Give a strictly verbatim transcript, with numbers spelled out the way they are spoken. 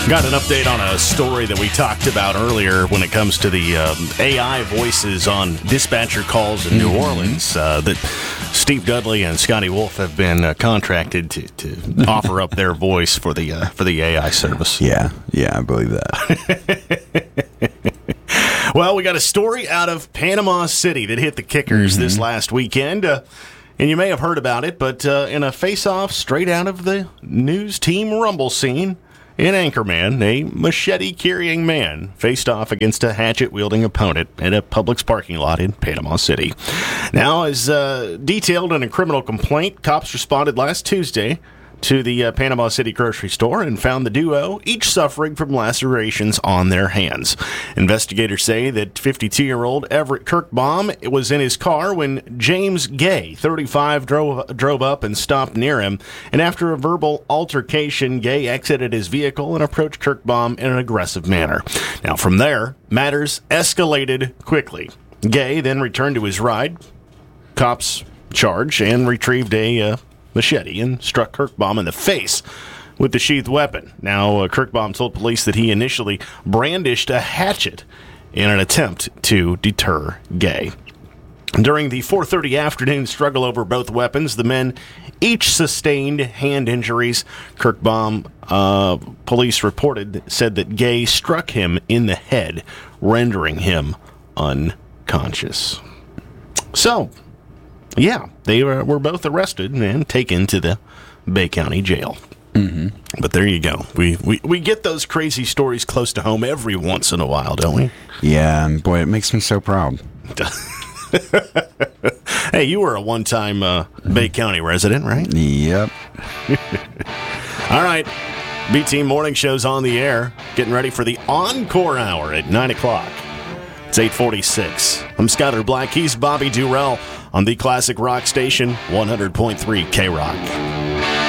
Got an update on a story that we talked about earlier when it comes to the um, A I voices on dispatcher calls in New mm-hmm. Orleans. Uh, that Steve Dudley and Scotty Wolf have been uh, contracted to, to offer up their voice for the uh, for the A I service. Yeah, yeah, I believe that. Well, we got a story out of Panama City that hit the kickers mm-hmm. this last weekend. Uh, And you may have heard about it, but uh, in a face-off straight out of the News Team Rumble scene in Anchorman, a machete-carrying man faced off against a hatchet-wielding opponent at a Publix parking lot in Panama City. Now, as uh, detailed in a criminal complaint, cops responded last Tuesday to the uh, Panama City grocery store and found the duo each suffering from lacerations on their hands. Investigators say that fifty-two-year-old Everett Kirkbaum was in his car when James Gay, thirty-five, drove drove up and stopped near him. And after a verbal altercation, Gay exited his vehicle and approached Kirkbaum in an aggressive manner. Now, from there, matters escalated quickly. Gay then returned to his ride. Cops charged and retrieved a uh, machete and struck Kirkbaum in the face with the sheathed weapon. Now, uh, Kirkbaum told police that he initially brandished a hatchet in an attempt to deter Gay. During the four thirty afternoon struggle over both weapons, the men each sustained hand injuries. Kirkbaum, uh, police reported, said that Gay struck him in the head, rendering him unconscious. So, yeah, they were, were both arrested and taken to the Bay County Jail. Mm-hmm. But there you go. We, we we get those crazy stories close to home every once in a while, don't we? Yeah, and boy, it makes me so proud. Hey, you were a one-time uh, Bay County resident, right? Yep. All right. B-Team Morning Show's on the air. Getting ready for the Encore Hour at nine o'clock. It's eight forty-six. I'm Skyler Black. He's Bobby Durrell on the Classic Rock Station, one hundred point three K-Rock.